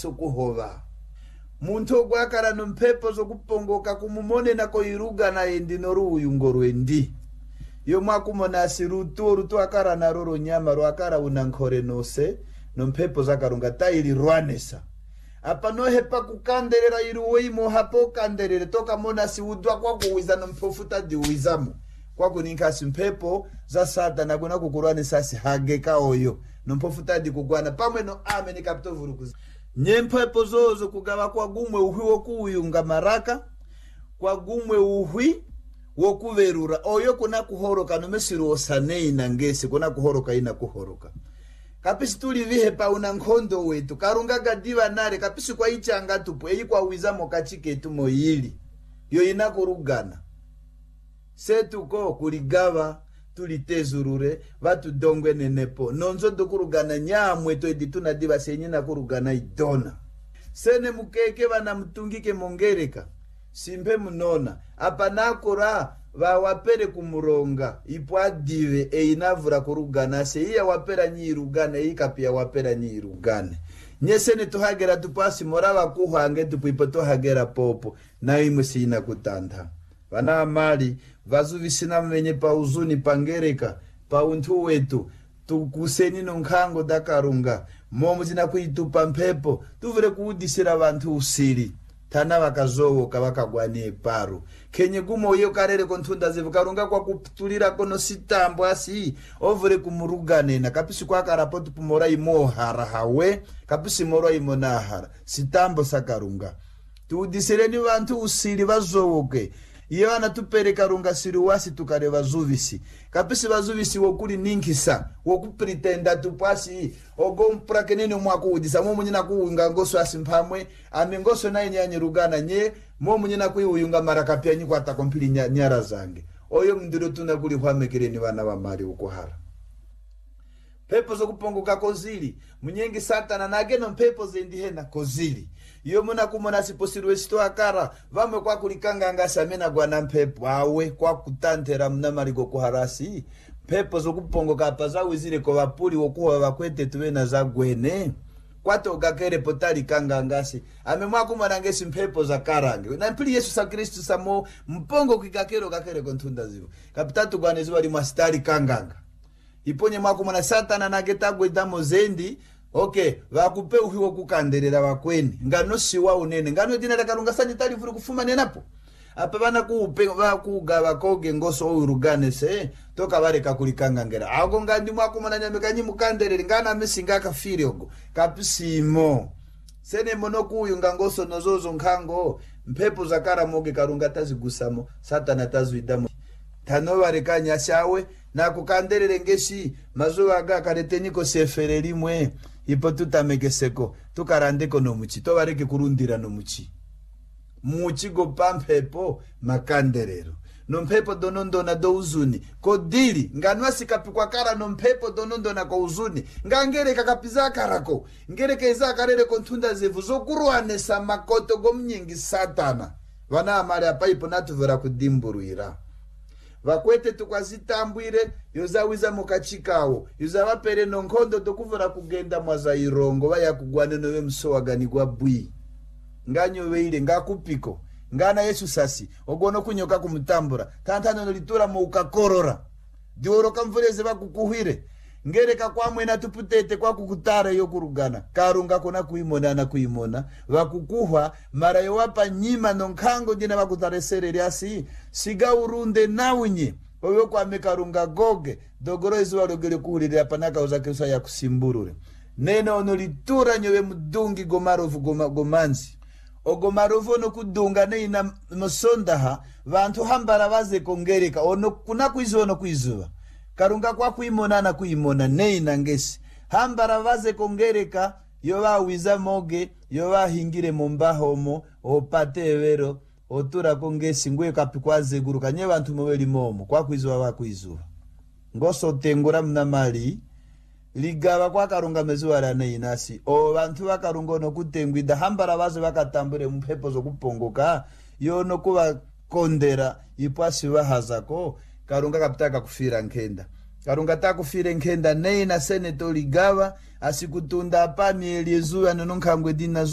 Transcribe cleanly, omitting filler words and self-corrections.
sukuhova muntu gwakara no mpepo zokupongoka kumumone nako iruga na endinoru uyungo rwendi yo mwakumona asirutu akara na roro nyama ro akara unankore nose no mpepo zakarunga tairi rwanesa apa no hepa kukanderera iruweimo hapo kanderere toka mona si udwa kwa kuwiza no mpofuta diwizamo kwa kuninka simpepo za Satana kuna kukurwanesa si hageka oyo no mpofuta di kugwana pamwe no ameni kapito vurukuzi nyempepo zozo kugawa kwa gumwe uhi wokuyunga maraka kwa gumwe uhi wokuverura oyo kuna kuhoroka no mesiru osanei na ngesi kuna kuhoroka ina kuhoroka kapisi tulivihe pa unankondo wetu karunga gadiva nare kapisi kwa ichanga tupo eyi kwa wizamo kachike tumo yili yo ina kurugana setuko kuligava tulitezurure vatu dongwe nenepo nonzo dokurugana nyamwe to edituna diva senyina kurugana idona sene mukeke vana mtungike mongereka simpe munona apa nakora vawapere kumuronga ipwa dive einavura kurugana se iya wapera nyirugane ikapia wapera nyirugane nyesene tuhagera tupasi morava kuhange tupipo tuhagera popo na imwe sina kutanda vana amali vazuvisina mwenye pa uzuni pangereka pa untu wetu tukuseni nonkango dakarunga momu zina kuitupa mpepo tuvire kuudisira vantu usiri tana wakazowo kawakagwanie paru kenye gumo iyo karere kontunda zivukarunga kwa kuputulira kono sitambo asi ovure kumurugane na kapisi kwa karapotu pumora imohara hawe kapisi moro imonahara sitambo sakarunga tuudisireni vantu usiri vazowoke iyo anatupereka runga siriwasi tukare vazuvisi kapisi vazuvisi wokuli ninkisa wokupretenda tupasi ogompra kenene mwakuudisa momunyina kuunga ngoso asimpamwe amengoso naye nyanye rugana nye momunyina kuiuyunga marakapya nyiko atakompili nyara zange oyo mndiro tuna kuli hwamekereni vana wa mari ukuhara pepo zokupongoka kozili munyengi Satana nageno pepo zendihena kozili iyo muna kumona siposirwe sito akara vamwe kwa kulikanga ngasa mena gwana mpepo awe kwa kutantera mna marigo kuharasi pepo zokupongoka pazawe zile kwa vapuli wokuwa vakwete tuwena za gwene kwato gakere potali kanga ngasi amemwa kumona ngesi mpepo za karange na mpili Yesu sa Kristu samo mpongo kikakero kakere kontunda zivo kapitatu gwane ziwa limastari kanganga iponye mwakumona Satana nagetagwe damo zendi okay vakupe uhiwo kukanderera vakweni ngano siwa unene ngano dina lakarunga sanitari furu kufuma nenapo apa vana kuupe vakugava koge ngoso urugane se toka vareka kulikanga ngera ako ngandi mwakumona nyamekanyi mukanderere ngana misinga kafiri ogo kapisimo sene mono kuyunga ngoso nozozo nkango mpepo zakara moge karunga tazigusamo Satana tazuidamo tanova rekanya shawe na kukanderere ngeshi mazuwa aga kareteniko sefere limwe ipo tutamekeseko tukarandeko no muchi to bareke kurundira no muchi go pampepo makanderero no mpepo donondo na do uzuni kodili nganwa sikapikwa kara no mpepo donondo na ko uzuni ngangere kakapiza karako ngere keza karere kontunda zevu zokurwane samakoto gomnyingi Satana vana amari apa ipo natuvera kudimburuira vakwete tukwazitambwire yozawiza mukachikawo yozavapere nonkondo tokuvura kugenda mwaza irongo vaya kugwane nove msowagani gwa bwi nganyoveire ngakupiko ngana Yesu sasi ogono kunyoka kumutambura tantano litura mo ukakorora dioro kamvureze vakukuhwire ngereka kwamwe na tuputete kwa kukutara yokurugana karunga kona kuimona vakukuhwa mara yowapa nyima nonkango dina vakutareserere asi siga urunde naunye oyo kwa mekarunga goge dogoro izuwa rogele kuhulire apanaka uzakeusa ya kusimburure neno ono litura nyowe mudungi gomarovu gomanzi ogomarovu ono kudunga neina msondaha vantu hambara vaze kongereka ono kuna kuizuwa ono kuizuwa karunga kwa kuimona na kuimona neina ngesi hambara vaze kongereka yowa wiza moge yowa hingire mombahomo opate evero otura kongesi ngwe kapikwaze guruka nye vantu moweli momo kwa kuizuwa wakuizuwa ngoso tengura mna mali ligaba kwa karunga mezuwa rane inasi o vantu wakarunga no kutengwida hambara vaze vakatambure mpepo zokupongoka yono kuwa kondera ipwasi wahazako karunga kapitaka kufira nkenda karunga takufire nkenda neina seneto ligaba asikutunda pa mieli ezuwa nononkangwe dina